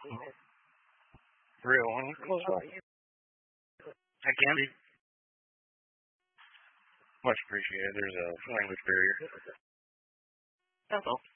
Real one. Close by. I can be. Much appreciated. There's a language barrier. That's all.